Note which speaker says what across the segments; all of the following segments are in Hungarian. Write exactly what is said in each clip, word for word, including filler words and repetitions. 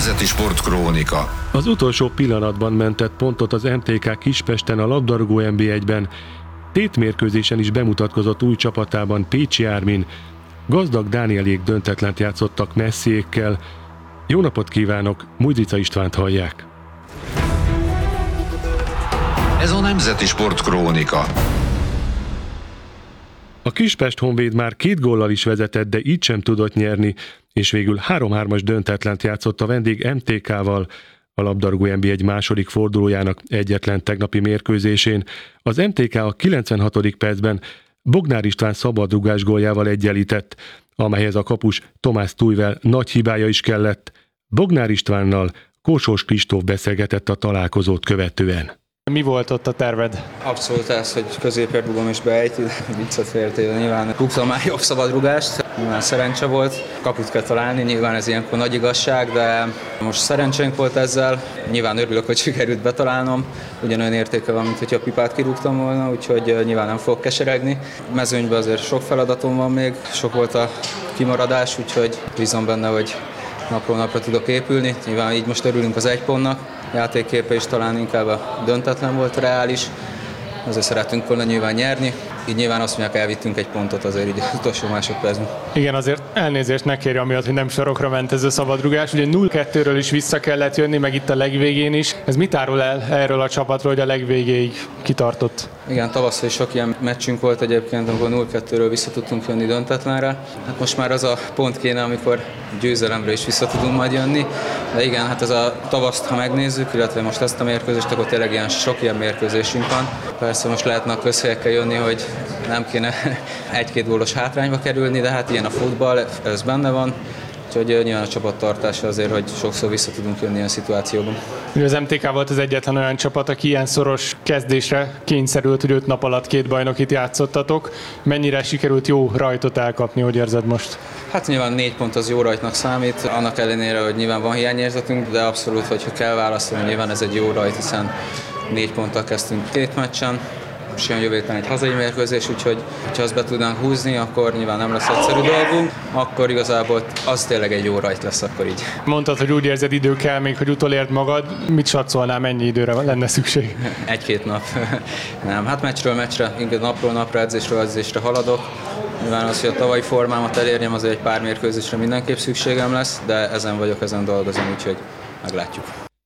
Speaker 1: Nemzeti Sportkrónika.
Speaker 2: Az utolsó pillanatban mentett pontot az em té ká Kispesten a labdarúgó en bé egyben. Tétmérkőzésen is bemutatkozott új csapatában Pécsi Ármin. Gazdag Dánielék döntetlent játszottak Messiékkel. Jó napot kívánok, Mudrica Istvánt hallják.
Speaker 1: Ez a Nemzeti Sportkrónika.
Speaker 2: A Kispest Honvéd már két góllal is vezetett, de így sem tudott nyerni, és végül három-hármas döntetlent játszott a vendég em té ká-val. A labdarúgó en bé egy második fordulójának egyetlen tegnapi mérkőzésén az em té ká a kilencvenhatodik percben Bognár István szabadrugás góljával egyenlített, amelyhez a kapus Tomás Tuivel nagy hibája is kellett. Bognár Istvánnal Kósos Kristóf beszélgetett a találkozót követően.
Speaker 3: Mi volt ott a terved?
Speaker 4: Abszolút ez, hogy középért rúgom és beejti, viccet félretéve, nyilván rúgtam már jobb szabadrugást, nyilván szerencse volt, kaput kell találni, nyilván ez ilyenkor nagy igazság, de most szerencsénk volt ezzel, nyilván örülök, hogy sikerült betalálnom, ugyanolyan értéke van, mint hogyha a pipát kirúgtam volna, úgyhogy nyilván nem fogok keseregni. Mezőnyben azért sok feladatom van még, sok volt a kimaradás, úgyhogy bízom benne, hogy napról napra tudok épülni, nyilván így most örülünk az egy pontnak, játékképe is talán inkább a döntetlen volt reális, azért szeretünk volna nyilván nyerni, így nyilván azt mondják, elvittünk egy pontot azért így az utolsó másodpercben.
Speaker 3: Igen, azért elnézést ne kérje amiatt, hogy nem sorokra ment ez a szabadrugás, ugye nulla kettőről is vissza kellett jönni, meg itt a legvégén is. Ez mit árul el erről a csapatról, hogy a legvégéig kitartott?
Speaker 4: Igen, tavasszal is sok ilyen meccsünk volt egyébként, amikor nulla kettőről vissza tudtunk jönni döntetlenre. Hát most már az a pont kéne, amikor győzelemre is vissza tudunk majd jönni. De igen, hát ez a tavaszt, ha megnézzük, illetve most ezt a mérkőzést, akkor tényleg ilyen sok ilyen mérkőzésünk van. Persze most lehetne a közhelyekkel jönni, hogy nem kéne egy-két gólos hátrányba kerülni, de hát ilyen a futball, ez benne van. Úgyhogy nyilván a csapattartása azért, hogy sokszor vissza tudunk jönni ilyen szituációban.
Speaker 3: Ugye az em té ká volt az egyetlen olyan csapat, aki ilyen szoros kezdésre kényszerült, hogy öt nap alatt két bajnokit játszottatok. Mennyire sikerült jó rajtot elkapni, hogy érzed most?
Speaker 4: Hát nyilván négy pont az jó rajtnak számít, annak ellenére, hogy nyilván van hiányérzetünk, de abszolút, hogyha kell válaszolni, nyilván ez egy jó rajt, hiszen négy ponttal kezdtünk két meccsen. Most jön jövő héten egy hazai mérkőzés, úgyhogy ha azt be tudnánk húzni, akkor nyilván nem lesz egyszerű dolgunk, akkor igazából az tényleg egy jó rajt lesz akkor így.
Speaker 3: Mondtad, hogy úgy érzed, idő kell még, hogy utolérd magad. Mit satszolnál, mennyi időre lenne szükség?
Speaker 4: Egy-két nap. Nem, hát meccsről meccsre, inkább napról napra, edzésről edzésre haladok. Nyilván az, hogy a tavalyi formámat elérjem, azért egy pár mérkőzésre mindenképp szükségem lesz, de ezen vagyok, ezen dolgozom, úgyhogy meglátjuk.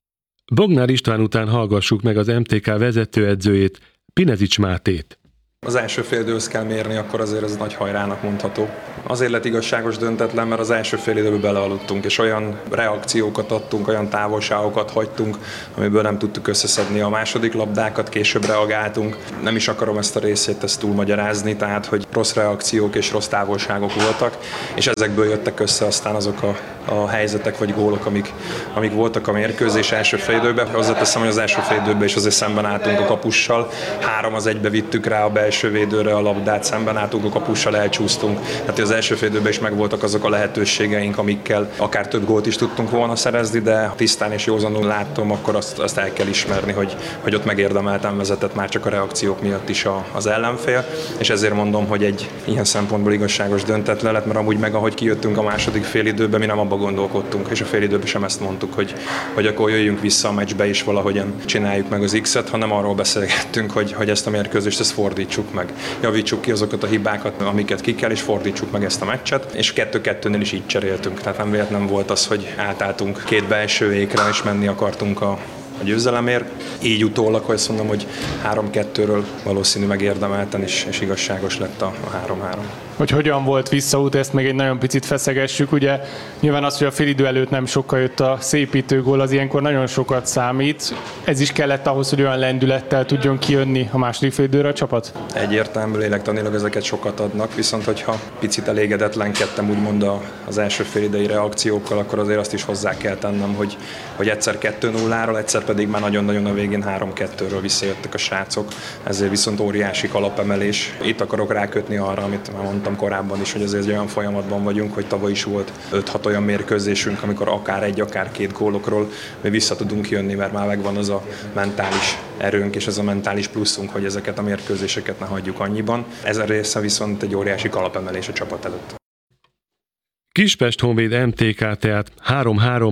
Speaker 2: Bognár István után hallgassuk meg az em té ká vezetőedzőjét, Pinezics Mátét.
Speaker 5: Az első fél időhöz kell mérni, akkor azért ez nagy hajrának mondható. Azért lett igazságos döntetlen, mert az első fél időben belealudtunk, és olyan reakciókat adtunk, olyan távolságokat hagytunk, amiből nem tudtuk összeszedni a második labdákat, később reagáltunk. Nem is akarom ezt a részét ezt túlmagyarázni, tehát hogy rossz reakciók és rossz távolságok voltak, és ezekből jöttek össze aztán azok a, a helyzetek vagy gólok, amik, amik voltak a mérkőzés első fél időben. Hozzáteszem, hogy az első fél időben is azért szemben álltunk a kapussal, három az egybe vittük rá a belső védőre a labdát, szemben álltunk a kapussal, elcsúsztunk. Tehát az első fél időben is megvoltak azok a lehetőségeink, amikkel akár több gólt is tudtunk volna szerezni, de tisztán és józanul láttam, akkor azt, azt el kell ismerni, hogy, hogy ott megérdemelten vezetett már csak a reakciók miatt is a, az ellenfél, és ezért mondom, hogy egy ilyen szempontból igazságos döntetlen lett, mert amúgy meg ahogy kijöttünk a második fél időben, mi nem abba gondolkodtunk, és a fél időben sem ezt mondtuk, hogy, hogy akkor jöjjünk vissza a meccsbe és valahogyan csináljuk meg az X-et, hanem arról beszélgettünk, hogy, hogy ezt a mérkőzést ezt fordítsuk meg. Javítsuk ki azokat a hibákat, amiket ki kell, és fordítsuk meg ezt a meccset, és kettő-kettőnél is így cseréltünk. Tehát nem véletlen volt az, hogy átálltunk két belső ékre, és menni akartunk a, a győzelemért. Így utólag, hogy azt mondom, hogy három-kettőről valószínű megérdemelten, és, és igazságos lett a, a három-három.
Speaker 3: Hogy hogyan volt visszaút, ezt még egy nagyon picit feszegessük. Ugye nyilván az, hogy a félidő előtt nem sokkal jött a szépítő gól, az ilyenkor nagyon sokat számít. Ez is kellett ahhoz, hogy olyan lendülettel tudjon kijönni a második félidőre a csapat?
Speaker 5: Egyértelmű, lélektanilag ezeket sokat adnak, viszont hogyha picit elégedetlenkedtem úgymond az első félidei reakciókkal, akkor azért azt is hozzá kell tennem, hogy, hogy egyszer kettő nulláról, egyszer pedig már nagyon-nagyon a végén három-kettőről visszajöttek a srácok. Ezért viszont óriási kalapemelés. Itt akarok rákötni arra, amit már mondtam korábban is, hogy azért egy olyan folyamatban vagyunk, hogy tavaly is volt öt-hat olyan mérkőzésünk, amikor akár egy, akár két gólokról mi vissza tudunk jönni, mert már megvan az a mentális erőnk és az a mentális pluszunk, hogy ezeket a mérkőzéseket ne hagyjuk annyiban. Ez a része viszont egy óriási kalapemelés a csapat előtt.
Speaker 2: Kispest Honvéd em té ká tehát három-három,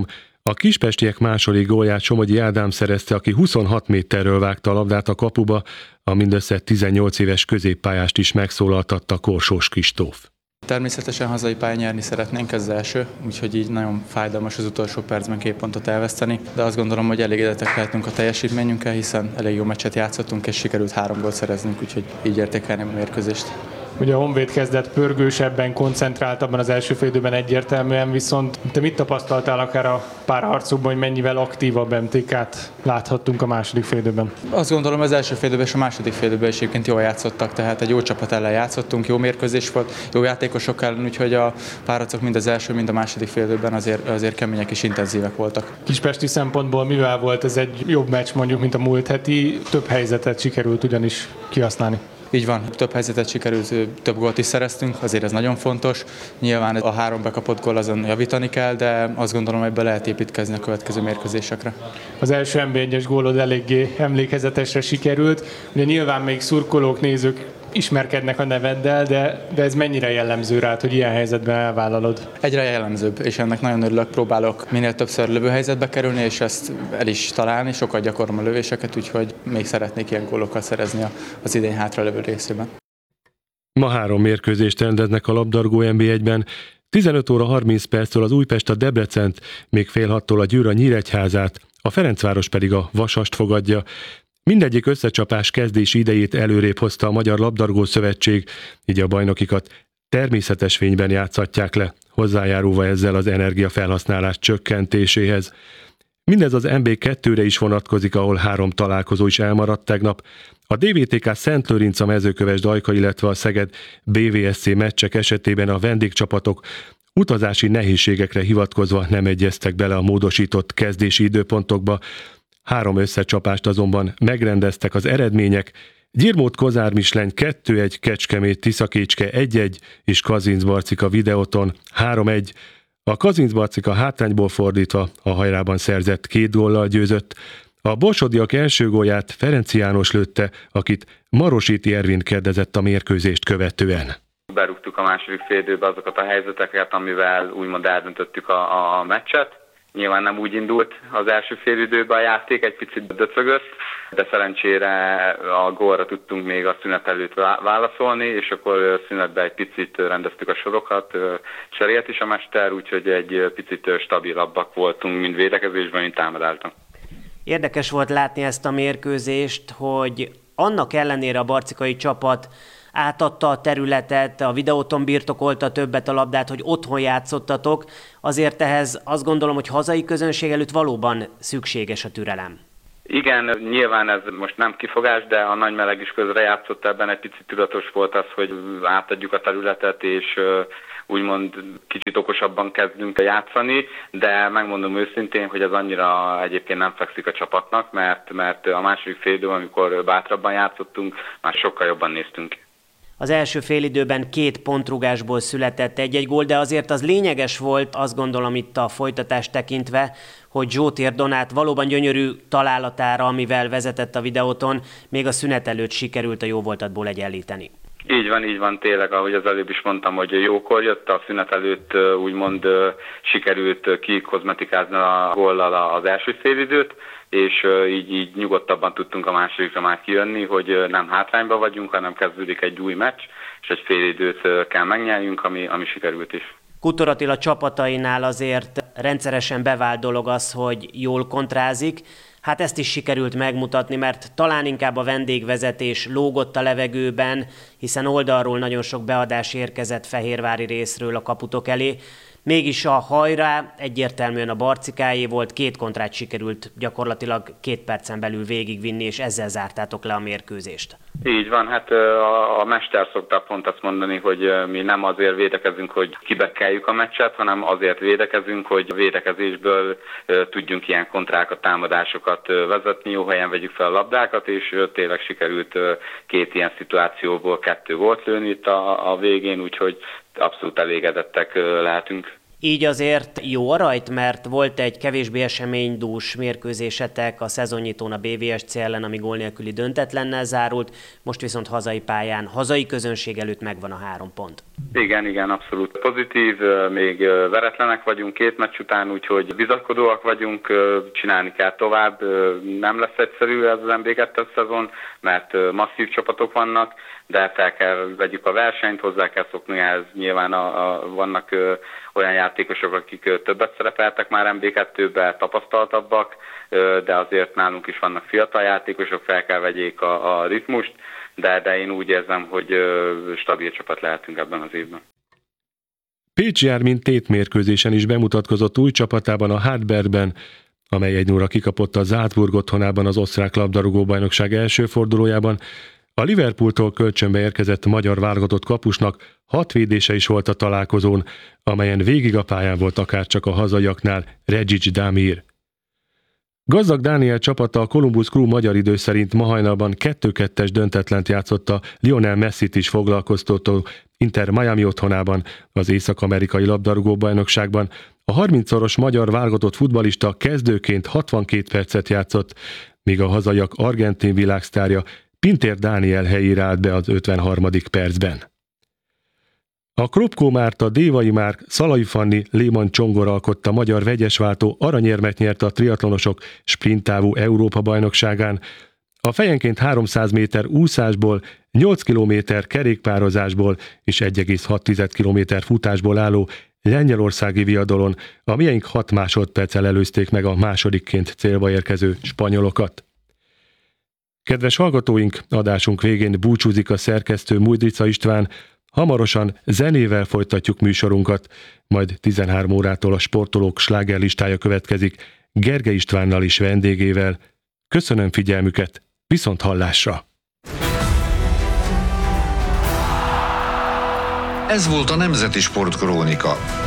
Speaker 2: A kispestiek második gólját Somogyi Ádám szerezte, aki huszonhat méterről vágta a labdát a kapuba, a mindössze tizennyolc éves középpályást is megszólaltatta Korsós Kristóf.
Speaker 6: Természetesen hazai pályán nyerni szeretnénk, ez az első, úgyhogy így nagyon fájdalmas az utolsó percben két pontot elveszteni, de azt gondolom, hogy elégedettek lehetünk a teljesítményünkkel, hiszen elég jó meccset játszottunk, és sikerült három gólt szereznünk, úgyhogy így értékelném a mérkőzést.
Speaker 3: Ugye a Honvéd kezdett pörgősebben, koncentráltabban az első fél időben egyértelműen, viszont te mit tapasztaltál akár a párharcokban, hogy mennyivel aktívabb em té ká-t láthattunk a második fél időben?
Speaker 6: Azt gondolom, az első fél időben és a második fél időben is egyébként jól játszottak, tehát egy jó csapat ellen játszottunk, jó mérkőzés volt, jó játékosok ellen, úgyhogy a párharcok mind az első, mind a második fél időben azért, azért kemények és intenzívek voltak.
Speaker 3: Kispesti szempontból mivel volt ez egy jobb meccs mondjuk, mint a múlt heti? Több helyzetet sikerült ugyanis kihasználni.
Speaker 6: Így van, több helyzetet sikerült, több gólt is szereztünk, azért ez nagyon fontos. Nyilván a három bekapott gól azon javítani kell, de azt gondolom, hogy be lehet építkezni a következő mérkőzésekre.
Speaker 3: Az első en bé egyes gólod eléggé emlékezetesre sikerült. Ugye nyilván még szurkolók, nézők ismerkednek a neveddel, de, de ez mennyire jellemző rád, hogy ilyen helyzetben elvállalod?
Speaker 6: Egyre jellemzőbb, és ennek nagyon örülök, próbálok minél többször lövőhelyzetbe kerülni, és ezt el is találni, sokat gyakorlom a lövéseket, úgyhogy még szeretnék ilyen gólokat szerezni az idén hátralevő részében.
Speaker 2: Ma három mérkőzést rendeznek a labdarúgó en bé egyben, tizenöt óra harminc perctől az Újpest a Debrecent, még fél hattól a Győr a Nyíregyházát, a Ferencváros pedig a Vasast fogadja. Mindegyik összecsapás kezdési idejét előrébb hozta a Magyar Labdarúgó Szövetség, így a bajnokikat természetes fényben játszatják le, hozzájárulva ezzel az energiafelhasználás csökkentéséhez. Mindez az en bé kettőre is vonatkozik, ahol három találkozó is elmaradt tegnap. A dé vé té ká Szent Lőrinc, a Mezőköves-Dajka, illetve a Szeged bé vé es cé meccsek esetében a vendégcsapatok utazási nehézségekre hivatkozva nem egyeztek bele a módosított kezdési időpontokba. Három összecsapást azonban megrendeztek az eredmények. Gyirmót-Kozár Misleny kettő egy, Kecskemét Tiszakécske egy egy és Kazincbarcika Videoton három egy. A Kazincbarcika hátrányból fordítva a hajrában szerzett két góllal győzött. A borsodiak első gólját Ferenci János lőtte, akit Marositi Ervin kérdezett a mérkőzést követően.
Speaker 7: Berúgtuk a második fél időbe azokat a helyzeteket, amivel úgymond eldöntöttük a, a meccset. Nyilván nem úgy indult az első fél időben a játék, egy picit döcögött, de szerencsére a gólra tudtunk még a szünet előtt válaszolni, és akkor szünetben egy picit rendeztük a sorokat, cserélt is a mester, úgyhogy egy picit stabilabbak voltunk, mind védekezésben, mind támadásban.
Speaker 8: Érdekes volt látni ezt a mérkőzést, hogy annak ellenére a barcikai csapat átadta a területet, a Videóton birtokolta többet a labdát, hogy otthon játszottatok, azért ehhez azt gondolom, hogy hazai közönség előtt valóban szükséges a türelem.
Speaker 7: Igen, nyilván ez most nem kifogás, de a nagy meleg is közrejátszott ebben, egy picit tudatos volt az, hogy átadjuk a területet, és úgymond kicsit okosabban kezdünk játszani, de megmondom őszintén, hogy ez annyira egyébként nem fekszik a csapatnak, mert, mert a második fél időben, amikor bátrabban játszottunk, már sokkal jobban néztünk.
Speaker 8: Az első félidőben két pontrugásból született egy-egy gól, de azért az lényeges volt, azt gondolom itt a folytatást tekintve, hogy Zsótér Donát valóban gyönyörű találatára, amivel vezetett a Videóton, még a szünet előtt sikerült a jóvoltatból egyenlíteni.
Speaker 7: Így van, így van, tényleg, ahogy az előbb is mondtam, hogy jókor jött, a szünet előtt úgymond sikerült kikozmetikázni a góllal az első félidőt, és így, így nyugodtabban tudtunk a másodikra már kijönni, hogy nem hátrányban vagyunk, hanem kezdődik egy új meccs, és egy fél időt kell megnyerjünk, ami, ami sikerült is.
Speaker 8: Kutor Attila csapatainál azért rendszeresen bevált dolog az, hogy jól kontrázik. Hát ezt is sikerült megmutatni, mert talán inkább a vendégvezetés lógott a levegőben, hiszen oldalról nagyon sok beadás érkezett fehérvári részről a kaputok elé. Mégis a hajrá egyértelműen a barcikáé volt, két kontrát sikerült gyakorlatilag két percen belül végigvinni, és ezzel zártátok le a mérkőzést.
Speaker 7: Így van, hát a, a mester szokta pont azt mondani, hogy mi nem azért védekezünk, hogy kibekkeljük a meccset, hanem azért védekezünk, hogy a védekezésből tudjunk ilyen kontrákat, támadásokat vezetni, jó helyen vegyük fel a labdákat, és tényleg sikerült két ilyen szituációból kettő volt lőni itt a, a végén, úgyhogy abszolút elégedettek lehetünk.
Speaker 8: Így azért jó a rajt, mert volt egy kevésbé eseménydús mérkőzésetek a szezonnyitón a bé vé es cé ellen, ami gól nélküli döntetlennel zárult, most viszont hazai pályán, hazai közönség előtt megvan a három pont.
Speaker 7: Igen, igen, abszolút pozitív, még veretlenek vagyunk két meccs után, úgyhogy bizakodóak vagyunk, csinálni kell tovább, nem lesz egyszerű ez az en bé kettes szezon, mert masszív csapatok vannak, de fel kell vegyük a versenyt, hozzá kell szokni ehhez, nyilván a, a, vannak ö, olyan játékosok, akik ö, többet szerepeltek már en bé kettőben, tapasztaltabbak, ö, de azért nálunk is vannak fiatal játékosok, fel kell vegyék a, a ritmust, de, de én úgy érzem, hogy ö, stabil csapat lehetünk ebben az évben.
Speaker 2: Pécs jár, mint tétmérkőzésen is bemutatkozott új csapatában, a Hartbergben, amely egy nulla kikapott a Salzburg otthonában az osztrák labdarúgó-bajnokság első fordulójában. A Liverpooltól kölcsönbe érkezett magyar válogatott kapusnak hat védése is volt a találkozón, amelyen végig a pályán volt akárcsak a hazaiaknál Regic Damir. Gazdag Dániel csapata, a Columbus Crew magyar idő szerint ma hajnalban kettő kettes döntetlent játszott a Lionel Messit is foglalkoztató Inter Miami otthonában, az észak-amerikai labdarúgó-bajnokságban. A harmincszoros magyar válogatott futballista kezdőként hatvankét percet játszott, míg a hazaiak argentin világsztárja Pintér Dániel helyére állt be az ötvenharmadik percben. A Kropkó Márta, Dévai Márk, Szalai Fanni, Léman Csongor alkotta magyar vegyesváltó aranyérmet nyert a triatlonosok sprinttávú Európa-bajnokságán. A fejenként háromszáz méter úszásból, nyolc kilométer kerékpározásból és egy egész hat kilométer futásból álló lengyelországi viadalon a miénk hat másodperccel előzték meg a másodikként célba érkező spanyolokat. Kedves hallgatóink, adásunk végén búcsúzik a szerkesztő Mújdrica István, hamarosan zenével folytatjuk műsorunkat, majd tizenhárom órától a sportolók slágerlistája következik Gergely Istvánnal is vendégével. Köszönöm figyelmüket, viszont hallásra!
Speaker 1: Ez volt a Nemzeti Sportkrónika.